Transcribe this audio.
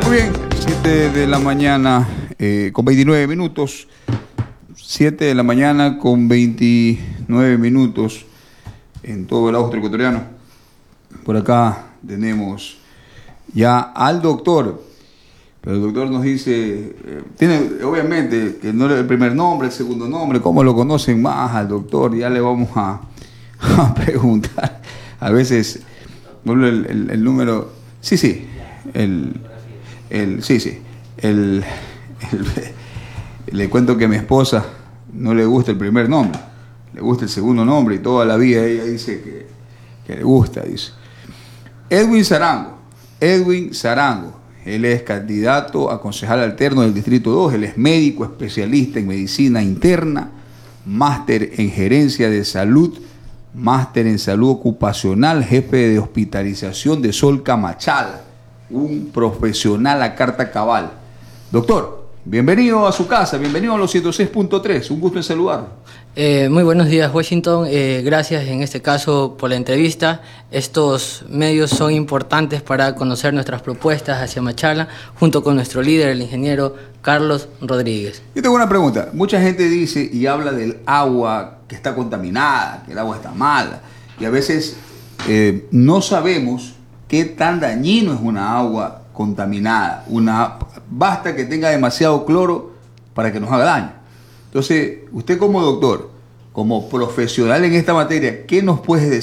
Muy bien, 7 de la mañana con 29 minutos. 7 de la mañana con 29 minutos en todo el austro ecuatoriano. Por acá tenemos ya al doctor. Pero el doctor nos dice, tiene obviamente que no es el primer nombre, el segundo nombre, ¿cómo lo conocen más al doctor? Ya le vamos a preguntar. A veces, vuelvo el número, sí, le cuento que a mi esposa no le gusta el primer nombre, le gusta el segundo nombre y toda la vida ella dice que le gusta, dice. Edwin Sarango. Él es candidato a concejal alterno del Distrito 2. Él es médico, especialista en medicina interna, máster en gerencia de salud, máster en salud ocupacional, jefe de hospitalización de Solca Machala, un profesional a carta cabal. Doctor, bienvenido a su casa, bienvenido a los 106.3, un gusto en saludarlo. Muy buenos días, Washington. Gracias en este caso por la entrevista. Estos medios son importantes para conocer nuestras propuestas hacia Machala, junto con nuestro líder, el ingeniero Carlos Rodríguez. Yo tengo una pregunta. Mucha gente dice y habla del agua que está contaminada, que el agua está mala, y a veces no sabemos qué tan dañino es una agua contaminada. Basta que tenga demasiado cloro para que nos haga daño. Entonces, usted como doctor, como profesional en esta materia, ¿qué nos puede decir?